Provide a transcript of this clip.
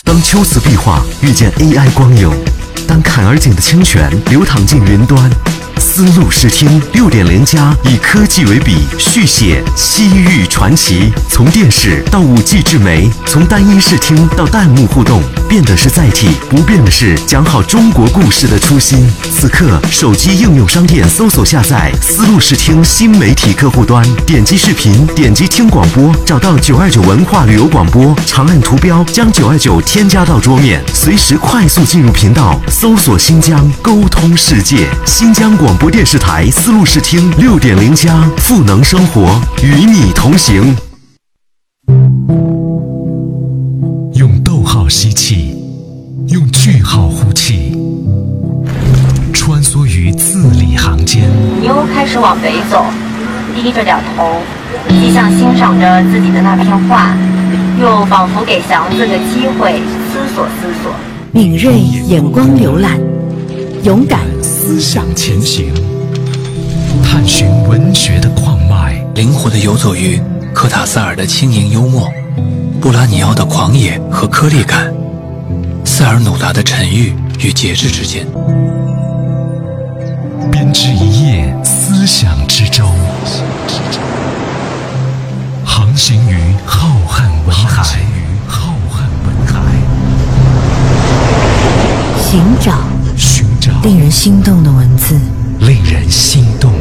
当秋瓷壁画遇见 AI 光影，当坎儿井的清泉流淌进云端，丝路视听6.0+以科技为笔，续写西域传奇。从电视到5G 智媒，从单一视听到弹幕互动，变的是载体，不变的是讲好中国故事的初心。此刻，手机应用商店搜索下载丝路视听新媒体客户端，点击视频，点击听广播，找到929文化旅游广播，长按图标将929添加到桌面，随时快速进入频道，搜索新疆，沟通世界。新疆广播电视台丝路视听6.0+，赋能生活，与你同行。用逗号吸气，用句号呼气，穿梭于字里行间。 牛开始往北走，低着点头，既像欣赏着自己的那片画，又仿佛给祥子个机会思索思索。 敏锐眼光浏览，勇敢思想前行，探寻文学的矿脉， 灵活地游走于科塔萨尔的轻盈幽默，布拉尼奥的狂野和颗粒感，塞尔努达的沉郁与节制之间， 编织一叶思想之舟，航行于浩瀚文海， 寻找令人心动的文字， 令人心动